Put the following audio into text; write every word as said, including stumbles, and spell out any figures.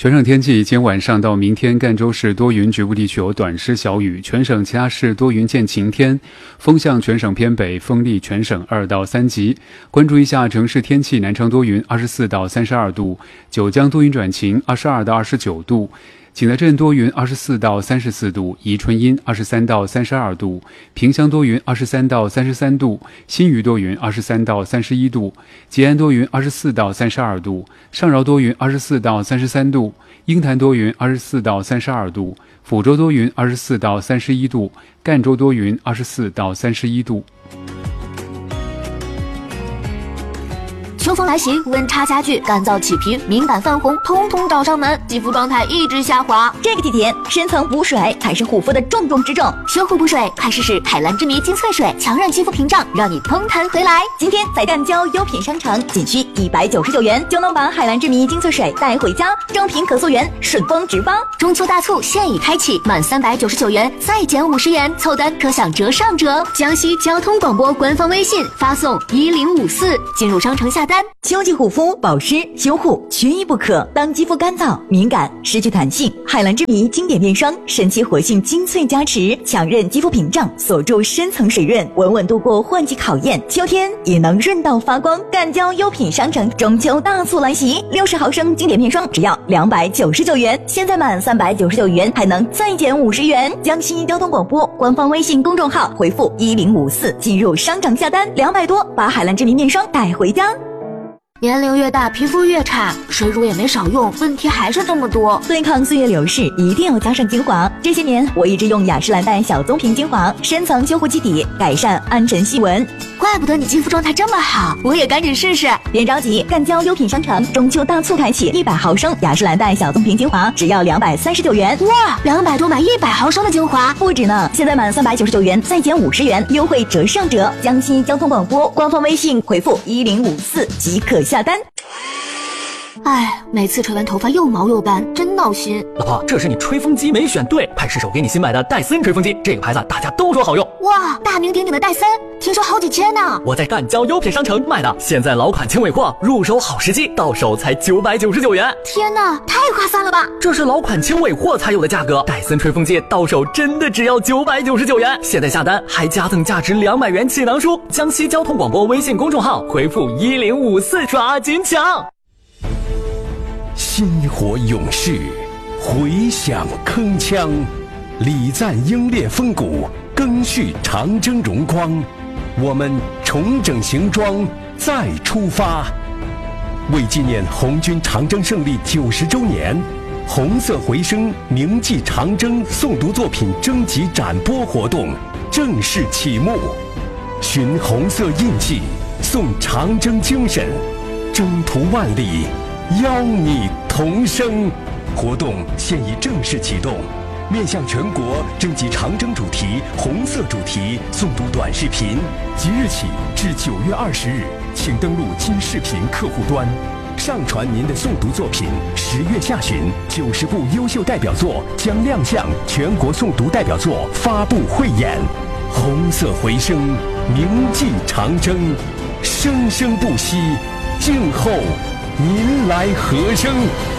全省天气，今天晚上到明天赣州市多云，局部地区有短时小雨，全省其他市多云见晴天，风向全省偏北，风力全省二到三级。关注一下城市天气，南昌多云，二十四到三十二度；九江多云转晴，二十二到二十九度；景德镇多云，二十四到三十四度；宜春阴，二十三到三十二度；萍乡多云，二十三到三十三度；新余多云，二十三到三十一度；吉安多云，二十四到三十二度；上饶多云，二十四到三十三度；鹰潭多云，二十四到三十二度；抚州多云，二十四到三十一度；赣州多云，二十四到三十一度。 秋风来袭，温差加剧，干燥起皮，敏感泛红，通通找上门，肌肤状态一直下滑。 这个季节，深层补水才是护肤的重中之重。 修护补水，快试试海蓝之谜精粹水，强韧肌肤屏障，让你通弹回来。 今天在赣交优品商城，仅需一百九十九元就能把海蓝之谜精粹水带回家，正品可溯源，顺丰直发。 中秋大促现已开启，满三百九十九元再减五十元，凑单可享折上折。江西交通广播官方微信发送一零五四，进入商城下单。 秋季护肤保湿修护缺一不可。当肌肤干燥敏感失去弹性，海蓝之谜经典面霜神奇活性精粹加持，强韧肌肤屏障，锁住深层水润，稳稳度过换季考验，秋天也能润到发光。赣交优品商城中秋大促来袭，六十毫升经典面霜只要两百九十九元，现在满三百九十九元还能再减五十元。江西交通广播官方微信公众号回复一零五四进入商城下单，两百多把海蓝之谜面霜带回家。 年龄越大，皮肤越差，水乳也没少用，问题还是这么多。 对抗岁月流逝，一定要加上精华。这些年，我一直用雅诗兰黛小棕瓶精华，深层修护基底，改善暗沉细纹。 怪不得你肌肤状态这么好，我也赶紧试试。 别着急，赣交优品商城中秋大促开启，一百毫升雅诗兰黛小棕瓶精华只要两百三十九元。 哇，两百多买一百毫升的精华， 不止呢！现在满三百九十九元再减五十元，优惠折上折。江西交通广播官方微信回复一零五四即可下单。 哎，每次吹完头发又毛又干，真闹心。 老婆，这是你吹风机没选对，派试手给你新买的戴森吹风机，这个牌子大家都说好用。 哇，大名鼎鼎的戴森，听说好几千呢。 我在赣交优品商城买的，现在老款轻尾货，入手好时机，到手才九百九十九元。 天哪，太划算了吧！ 这是老款轻尾货才有的价格，戴森吹风机到手真的只要九百九十九元。现在下单还加赠价值两百元气囊书。江西交通广播微信公众号回复一零五四，抓紧抢。 薪火勇士，回响铿锵，礼赞英烈风骨，赓续长征荣光。我们重整行装，再出发。为纪念红军长征胜利九十周年，红色回声铭记长征诵读作品征集展播活动正式启幕。寻红色印记，颂长征精神，征途万里，邀你同声。活动现已正式启动，面向全国征集长征主题、红色主题诵读短视频，即日起至九月二十日，请登录今视频客户端，上传您的诵读作品。十月下旬，九十部优秀代表作将亮相全国诵读代表作发布汇演。红色回声，铭记长征，生生不息，静候您来和声。